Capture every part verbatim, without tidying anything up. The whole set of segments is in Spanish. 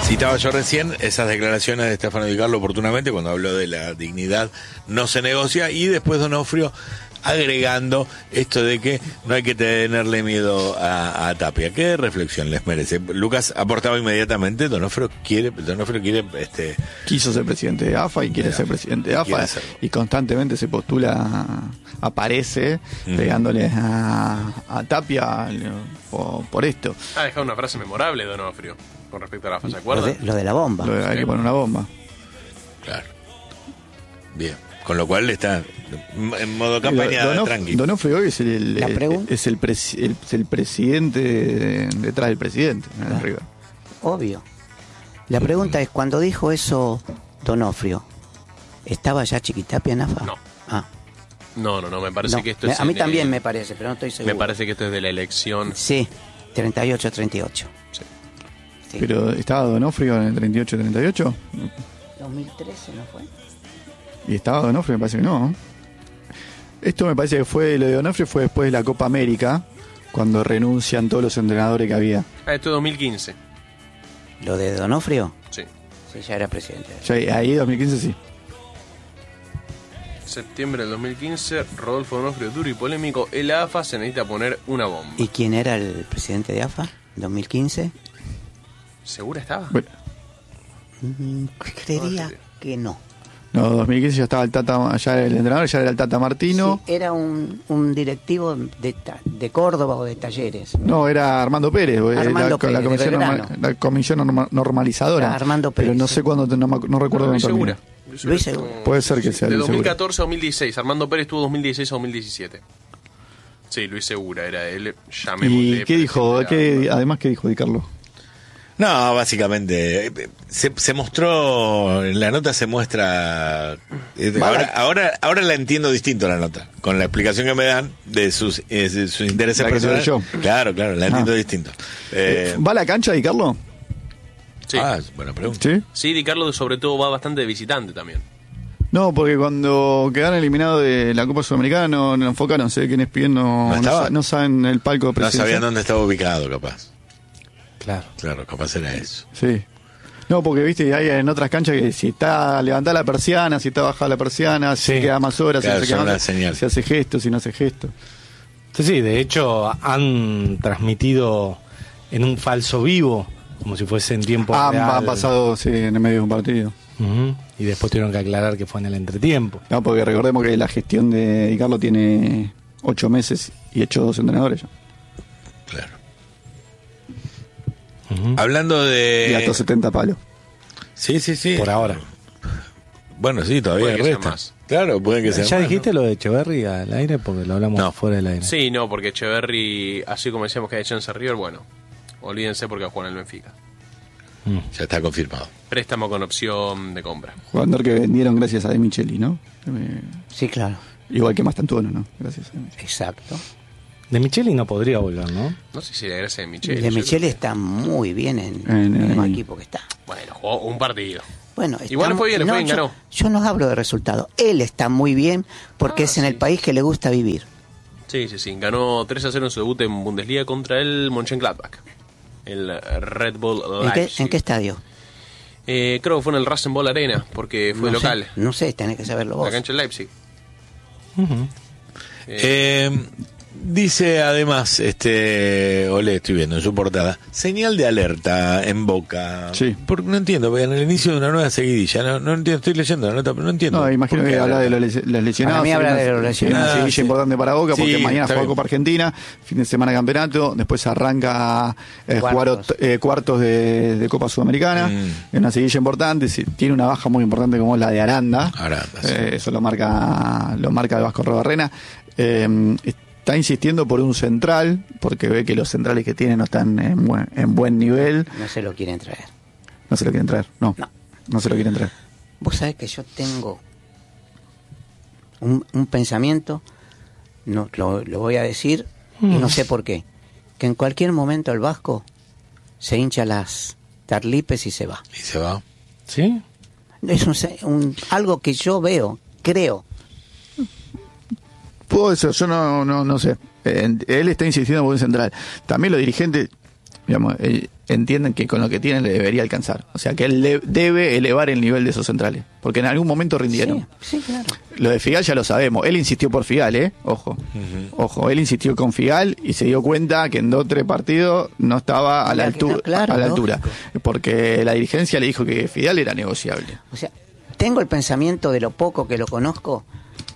Citaba yo recién esas declaraciones de Stefano Di Carlo oportunamente cuando habló de la dignidad no se negocia, y después Donofrio agregando esto de que no hay que tenerle miedo a, a Tapia. ¿Qué reflexión les merece? Lucas aportaba inmediatamente, Donofrio quiere, Donofrio quiere, este, quiso ser presidente de A F A y quiere ser presidente de A F A y constantemente se postula, aparece mm. pegándole a, a Tapia por, por esto. Ha dejado una frase memorable Donofrio con respecto a la A F A, ¿se acuerdan? Lo de, lo de la bomba. Lo de, hay que poner una bomba. Claro. Bien. Con lo cual está en modo campaña Donof, tranqui. Donofrio hoy es el, el, es el, pres, el, el presidente de, detrás del presidente. Claro. Arriba. Obvio. La pregunta es, cuando dijo eso Donofrio, ¿estaba ya Chiquitapia en A F A? No. Ah. No, no, no, me parece no. que esto es... A mí en, también eh, me parece, pero no estoy seguro. Me parece que esto es de la elección. Sí, treinta y ocho treinta y ocho. Sí. Sí. ¿Pero estaba Donofrio en el treinta y ocho treinta y ocho? dos mil trece, ¿no fue? Y estaba Donofrio, me parece que no. Esto me parece que fue, lo de Donofrio fue después de la Copa América, cuando renuncian todos los entrenadores que había. Ah, esto es dos mil quince. ¿Lo de Donofrio? Sí. Sí, ya era presidente. Ya, ahí dos mil quince sí. Septiembre del dos mil quince, Rodolfo Donofrio, duro y polémico. El A F A se necesita poner una bomba. ¿Y quién era el presidente de A F A? ¿dos mil quince? ¿Segura estaba? Bueno. Mm, creería no, que no. No, dos mil quince ya estaba el Tata, ya el entrenador ya era el Tata Martino. Sí, era un, un directivo de, de Córdoba o de Talleres. No, era Armando Pérez, Armando la, Pérez, la, comisión norma, la comisión norma, normalizadora. Era Armando Pérez. Pero no sé cuándo, no, no recuerdo no, cuándo segura. Luis Segura. Puede ser que sea de Luis dos mil catorce a dos mil dieciséis. Armando Pérez estuvo dos mil dieciséis a dos mil diecisiete. Sí, Luis Segura era él. ¿Y qué dijo? ¿Qué, además, ¿qué dijo Di Carlo? No, básicamente se, se mostró, en la nota se muestra, eh, ahora, ahora ahora la entiendo distinto la nota, con la explicación que me dan de sus, eh, de sus intereses personales. Claro, claro, la entiendo ah. distinto. Eh, ¿Va a la cancha Di Carlo? Sí. Ah, buena pregunta. ¿Sí? Sí, Di Carlo sobre todo va bastante de visitante también. No, porque cuando quedaron eliminados de la Copa Sudamericana no, no enfocaron, sé quiénes pidiendo, no, no, no saben el palco de presidencia. No sabían dónde estaba ubicado, capaz. Claro. Claro, capaz era eso. Sí. No, porque viste, hay en otras canchas que si está levantada la persiana, si está bajada la persiana, sí. si queda más horas, claro, si, se queda más, señal. si hace gestos, si no hace gestos. Sí, sí, de hecho han transmitido en un falso vivo, como si fuese en tiempo ah, real. Han pasado, sí, en el medio de un partido. Uh-huh. Y después tuvieron que aclarar que fue en el entretiempo. No, porque recordemos que la gestión de Di Carlo tiene ocho meses y hecho dos entrenadores ya. Claro. Uh-huh. Hablando de... Y hasta setenta palos. Sí, sí, sí. Por ahora. Bueno, sí, todavía resta. Claro, puede que sea ¿Ya más, dijiste ¿no? lo de Echeverri al aire? Porque lo hablamos no. fuera del aire. Sí, no, porque Echeverri, así como decíamos que ha hecho en River, bueno, olvídense porque juega en el Benfica. Mm. Ya está confirmado. Préstamo con opción de compra. Jugador que vendieron gracias a De Micheli, ¿no? Sí, claro. Igual que Mastantuono, ¿no? Gracias a De Micheli. Exacto. De Micheli no podría volver, ¿no? No sé si era gracias a De Micheli. De Micheli está muy bien en, en, en el equipo que está. Bueno, jugó un partido. Bueno, igual le fue bien, le fue bien, yo, ganó. Yo no hablo de resultados. Él está muy bien porque ah, es en sí. el país que le gusta vivir. Sí, sí, sí. Ganó tres a cero en su debut en Bundesliga contra el Mönchengladbach. El Red Bull Leipzig. ¿En qué, ¿en qué estadio? Eh, creo que fue en el Rasenball Arena, porque fue no local. Sé, no sé, tenés que saberlo vos. La cancha de Leipzig. Uh-huh. eh, eh, dice además, este, Olé, estoy viendo en su portada, señal de alerta en Boca. Sí. Porque no entiendo, porque en el inicio de una nueva seguidilla, no, no entiendo, estoy leyendo la nota, pero no entiendo. No, imagino que habla de los lesionados. Para mí habla de los lesionados. Una seguilla sí. importante para Boca, porque sí, mañana juega Copa Argentina, fin de semana campeonato, después arranca eh, cuartos, jugar, eh, cuartos de, de Copa Sudamericana, mm. es una seguilla importante, sí, tiene una baja muy importante como la de Aranda. Aranda, sí. eh, eso lo marca, lo marca el Vasco Robarrena. Eh, Está insistiendo por un central, porque ve que los centrales que tiene no están en buen, en buen nivel. No se lo quieren traer. No se lo quieren traer, no. No, no se lo quieren traer. Vos sabés que yo tengo un, un pensamiento, no lo, lo voy a decir, mm. y no sé por qué, que en cualquier momento el Vasco se hincha las tarlipes y se va. ¿Y se va? ¿Sí? Es un, un, algo que yo veo, creo. Puedo eso, yo no, no, no sé. Eh, él está insistiendo por un central. También los dirigentes, digamos, eh, entienden que con lo que tienen le debería alcanzar. O sea, que él le, debe elevar el nivel de esos centrales, porque en algún momento rindieron. Sí, sí, claro. Lo de Figal ya lo sabemos. Él insistió por Figal, ¿eh? Ojo. Uh-huh. Ojo, él insistió con Figal y se dio cuenta que en dos o tres partidos no estaba a la, altura, claro, a la altura. Porque la dirigencia le dijo que Figal era negociable. O sea, tengo el pensamiento de lo poco que lo conozco,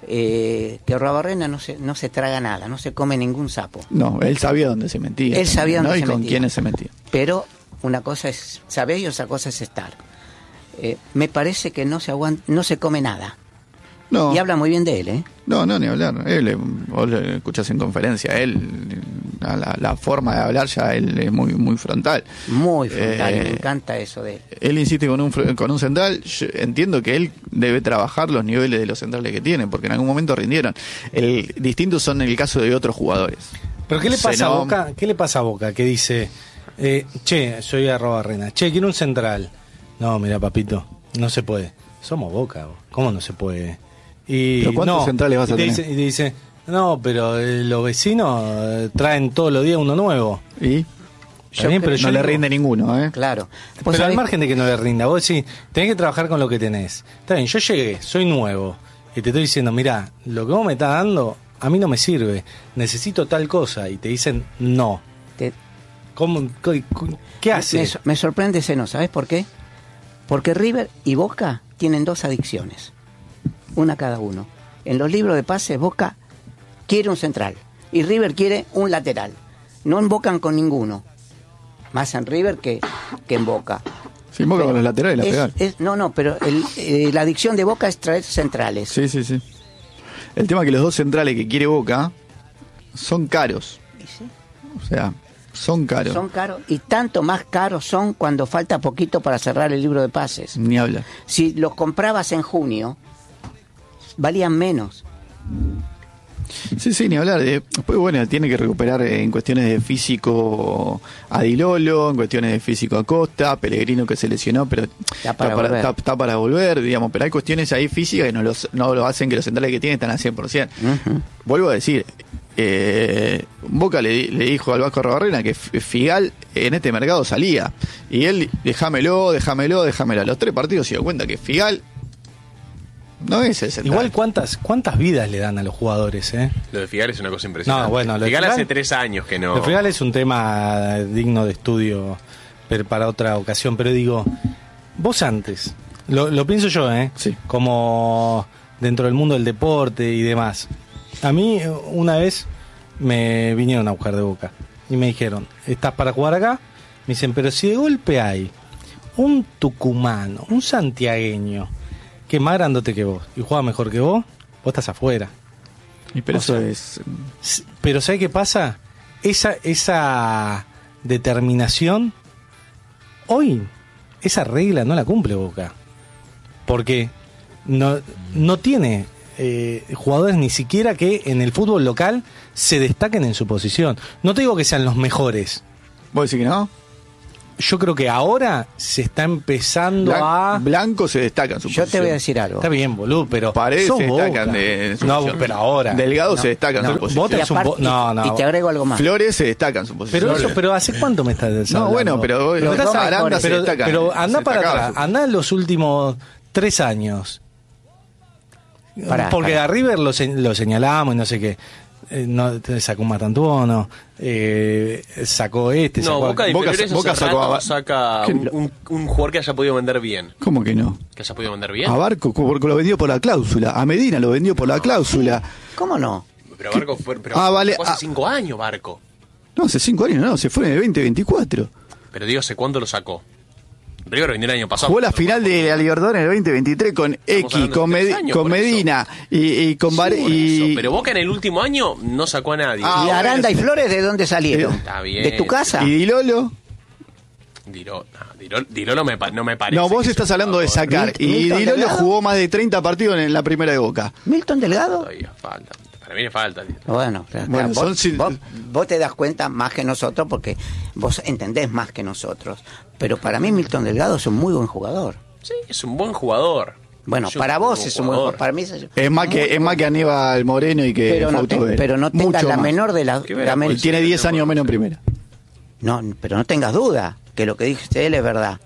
eh, que Arruabarrena no se, no se traga nada, no se come ningún sapo. No, él sabía dónde se metía. Él sabía dónde ¿no? se y con metía. quiénes se metía. Pero una cosa es saber y otra cosa es estar. Eh, me parece que no se aguanta, no se come nada. No. Y habla muy bien de él, ¿eh? No, no, ni hablar. Él, vos lo escuchás en conferencia, él, la, la forma de hablar ya él es muy muy frontal. Muy frontal, eh, me encanta eso de él. Él insiste con un con un central. Yo entiendo que él debe trabajar los niveles de los centrales que tiene, porque en algún momento rindieron. El distintos son en el caso de otros jugadores. Pero ¿qué le pasa Senón, a Boca? ¿Qué le pasa a Boca? Que dice, eh, che, soy Arruabarrena, che, quiero un central. No, mira, papito, no se puede. Somos Boca, ¿cómo no se puede? Y ¿Pero cuántos no, centrales vas a y te tener? Dice, y te dice, no, pero eh, los vecinos eh, traen todos los días uno nuevo. ¿Y? Yo bien, pero no yo le digo, rinde ninguno, ¿eh? Claro. Pero al margen de que no le rinda, vos decís, tenés que trabajar con lo que tenés. Está bien, yo llegué, soy nuevo, y te estoy diciendo, mirá, lo que vos me estás dando, a mí no me sirve, necesito tal cosa, y te dicen, no. Te, ¿Cómo, qué, ¿Qué hace? Me, me sorprende ese no, ¿sabes por qué? Porque River y Boca tienen dos adicciones, una cada uno. En los libros de pases, Boca quiere un central y River quiere un lateral. No invocan con ninguno, más en River que, que en Boca. Si invoca con los laterales la es, pegar. es, no, no, pero el, eh, la adicción de Boca es traer centrales. Sí, sí, sí. El tema es que los dos centrales que quiere Boca son caros. ¿Sí? O sea, son caros. Son caros y tanto más caros son cuando falta poquito para cerrar el libro de pases. Ni habla. Si los comprabas en junio, valían menos. Sí, sí, ni hablar. Después, bueno, tiene que recuperar en cuestiones de físico a Di Lolo, en cuestiones de físico a Costa, Pellegrino que se lesionó, pero está para, está para, está, está para volver, digamos. Pero hay cuestiones ahí físicas que no, los, no lo hacen que los centrales que tienen están al cien por ciento. Uh-huh. Vuelvo a decir, eh, Boca le, le dijo al Vasco Arruabarrena que Figal en este mercado salía. Y él, déjamelo, déjamelo, déjamelo. A los tres partidos se dio cuenta que Figal no es el central. Igual cuántas cuántas vidas le dan a los jugadores, ¿eh? Lo de Figal es una cosa impresionante. No, bueno, lo Figal, de Figal hace tres años que no. Lo de Figal es un tema digno de estudio pero para otra ocasión, pero digo, vos antes, lo, lo pienso yo, ¿eh? Sí. Como dentro del mundo del deporte y demás. A mí una vez me vinieron a buscar de Boca y me dijeron, ¿estás para jugar acá? Me dicen, pero si de golpe hay un tucumano, un santiagueño que es más grandote que vos y juega mejor que vos, vos estás afuera. Y pero o eso sea, es... Pero ¿sabés qué pasa? Esa, esa determinación, hoy, esa regla no la cumple Boca. Porque no, no tiene eh, jugadores ni siquiera que en el fútbol local se destaquen en su posición. No te digo que sean los mejores. ¿Vos decís que no? Yo creo que ahora se está empezando Blan- a... Blanco se destaca en su Yo posición. te voy a decir algo. Está bien, boludo, pero... Paredes sos se destacan Boca. de, de su No, posición. pero ahora... Delgado No, se destaca en no, su posición. vos tenés Y, aparte- un bo- no, no. y te agrego algo más. Flores se destaca en su posición. Pero eso, pero ¿hace cuánto me estás hablando? No, bueno, pero, Pero estás estás- Aranda se pero, destaca. pero anda se para destacaba atrás, su- anda en los últimos tres años. Pará, Porque pará. a River lo, se- lo señalamos y no sé qué. Eh, no, te sacó un Matantuono, eh, sacó este, No, sacó Boca de Boca- inferiores Boca hace sacó rato a- saca ¿Qué? un, un, un jugador que haya podido vender bien. ¿Cómo que no? Que haya podido vender bien. A Barco, porque lo vendió por la cláusula. A Medina lo vendió por la cláusula. ¿Cómo no? Pero Barco fue. Pero Ah, vale, fue hace ah. cinco años, Barco. No, hace cinco años no, se fue en el veinte veinticuatro. Pero digo, ¿hace cuánto lo sacó? River vendió el año pasado. Jugó la final de la Libertadores en el veinte veintitrés con X, hablando con, de tres Medi- años, con por eso. Medina y, y con Sí, Bar por y eso. Pero Boca en el último año no sacó a nadie. Ah, ¿Y Aranda y Flores de dónde salieron? Está bien. ¿De tu casa? y Di Lolo. Dilo, no, Dilo, Dilo no, me, pa- no me parece. No, vos que estás sea un hablando de jugador. sacar. Mil- Y Milton Di Lolo Delgado. jugó más de treinta partidos en la primera de Boca. ¿Milton Delgado? Todavía falta. Para mí le falta. Bueno, claro, Bueno, vos, son si- vos- vos te das cuenta más que nosotros porque vos entendés más que nosotros. Pero para mí Milton Delgado es un muy buen jugador. Sí, es un buen jugador. Bueno, Yo para como vos es un buen jugador. Para mí es, Es más muy que es buen más que Aníbal Moreno y que pero no, Fausto te- Vélez. pero no tengas Mucho la más. menor de la, Que la Vélez men- Y tiene diez años menos en primera. No, pero no tengas duda que lo que dice él es verdad.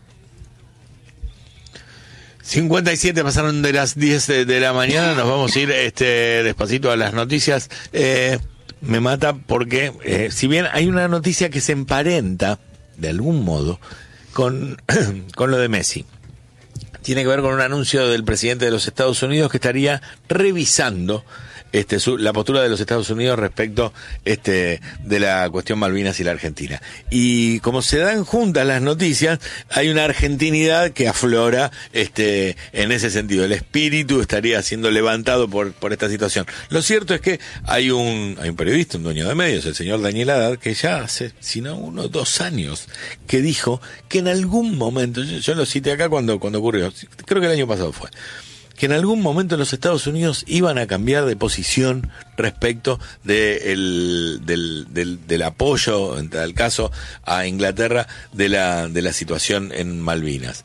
cincuenta y siete pasaron de las diez de, de la mañana, nos vamos a ir este despacito a las noticias. Eh, me mata porque, eh, si bien hay una noticia que se emparenta, de algún modo, con, con lo de Messi. Tiene que ver con un anuncio del presidente de los Estados Unidos que estaría revisando este su, la postura de los Estados Unidos respecto este de la cuestión Malvinas y la Argentina. Y como se dan juntas las noticias, hay una argentinidad que aflora este en ese sentido. El espíritu estaría siendo levantado por por esta situación. Lo cierto es que hay un hay un periodista, un dueño de medios, el señor Daniel Haddad, que ya hace, si no uno, dos años, que dijo que en algún momento, yo, yo lo cité acá cuando cuando ocurrió, creo que el año pasado fue, que en algún momento los Estados Unidos iban a cambiar de posición respecto de el, del, del, del apoyo, en tal caso, a Inglaterra de la, de la situación en Malvinas.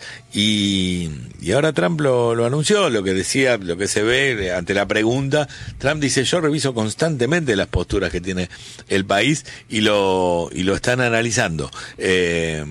Y, y ahora Trump lo, lo anunció, lo que decía, lo que se ve ante la pregunta. Trump dice: yo reviso constantemente las posturas que tiene el país y lo, y lo están analizando. Eh,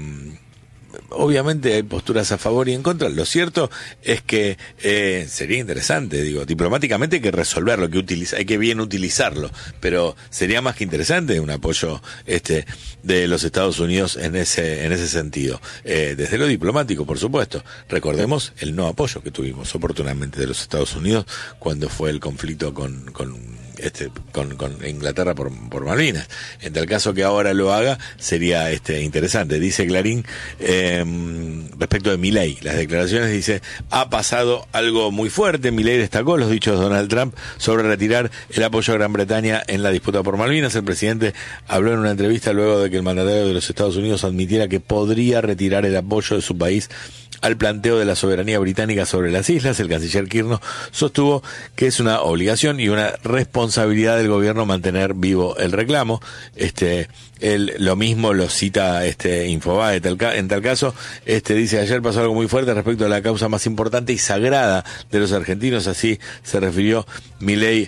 Obviamente hay posturas a favor y en contra. Lo cierto es que eh, sería interesante, digo, diplomáticamente hay que resolverlo, hay que utiliza, hay que bien utilizarlo, pero sería más que interesante un apoyo este de los Estados Unidos en ese en ese sentido, eh, desde lo diplomático, por supuesto. Recordemos el no apoyo que tuvimos oportunamente de los Estados Unidos cuando fue el conflicto con con este con, con Inglaterra por, por Malvinas. En tal caso que ahora lo haga, sería este interesante. Dice Clarín eh, respecto de Milei, las declaraciones, dice: ha pasado algo muy fuerte. Milei destacó los dichos de Donald Trump sobre retirar el apoyo a Gran Bretaña en la disputa por Malvinas. El presidente habló en una entrevista luego de que el mandatario de los Estados Unidos admitiera que podría retirar el apoyo de su país al planteo de la soberanía británica sobre las islas. El canciller Kirno sostuvo que es una obligación y una responsabilidad del gobierno mantener vivo el reclamo. Este, él, lo mismo lo cita este Infobae. En tal caso, este dice: ayer pasó algo muy fuerte respecto a la causa más importante y sagrada de los argentinos. Así se refirió Milei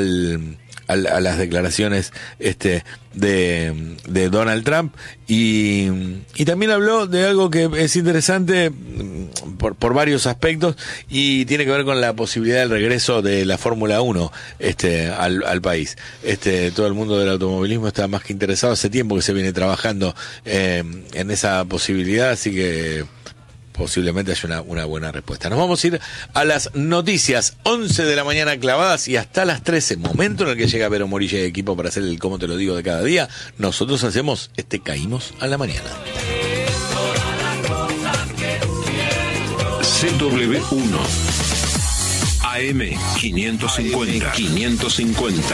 al a las declaraciones este de, de Donald Trump, y, y también habló de algo que es interesante por, por varios aspectos, y tiene que ver con la posibilidad del regreso de la Fórmula uno este al, al país. Este todo el mundo del automovilismo está más que interesado, hace tiempo que se viene trabajando eh, en esa posibilidad, así que posiblemente haya una, una buena respuesta. Nos vamos a ir a las noticias, once de la mañana clavadas y hasta las trece, momento en el que llega Vero Morilla y equipo para hacer el cómo te lo digo de cada día. Nosotros hacemos este Caímos a la mañana. C W uno A M quinientos cincuenta quinientos cincuenta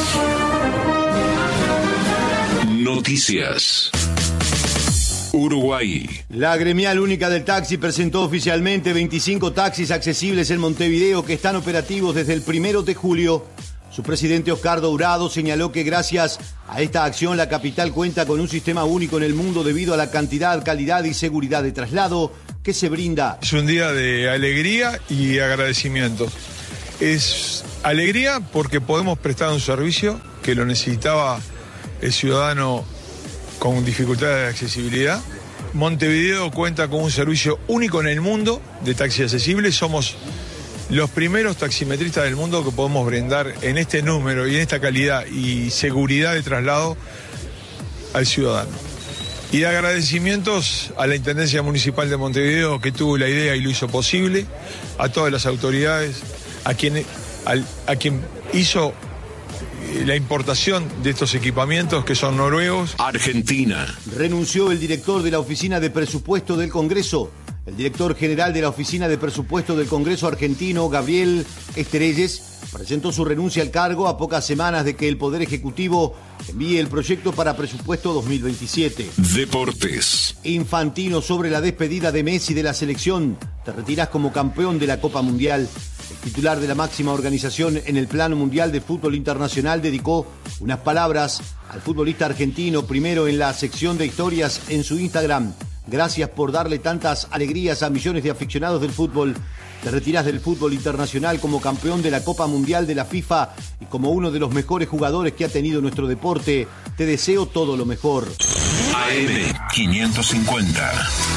Noticias. Uruguay. La gremial única del taxi presentó oficialmente veinticinco taxis accesibles en Montevideo que están operativos desde el primero de julio. Su presidente Oscar Dourado señaló que gracias a esta acción la capital cuenta con un sistema único en el mundo debido a la cantidad, calidad y seguridad de traslado que se brinda. Es un día de alegría y agradecimiento. Es alegría porque podemos prestar un servicio que lo necesitaba el ciudadano con dificultades de accesibilidad. Montevideo cuenta con un servicio único en el mundo de taxi accesible. Somos los primeros taximetristas del mundo que podemos brindar en este número y en esta calidad y seguridad de traslado al ciudadano. Y de agradecimientos a la Intendencia Municipal de Montevideo, que tuvo la idea y lo hizo posible, a todas las autoridades, a quien, al, a quien hizo la importación de estos equipamientos que son noruegos. Argentina. Renunció el director de la Oficina de Presupuesto del Congreso. El director general de la Oficina de Presupuesto del Congreso argentino, Gabriel Esterelles, presentó su renuncia al cargo a pocas semanas de que el Poder Ejecutivo envíe el proyecto para presupuesto dos mil veintisiete. Deportes. Infantino sobre la despedida de Messi de la selección. Te retirás como campeón de la Copa Mundial. El titular de la máxima organización en el plano mundial de fútbol internacional dedicó unas palabras al futbolista argentino, primero en la sección de historias en su Instagram. Gracias por darle tantas alegrías a millones de aficionados del fútbol. Te retirás del fútbol internacional como campeón de la Copa Mundial de la FIFA y como uno de los mejores jugadores que ha tenido nuestro deporte. Te deseo todo lo mejor. A M quinientos cincuenta.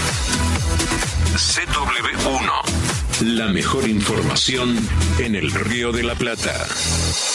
C W uno. La mejor información en el Río de la Plata.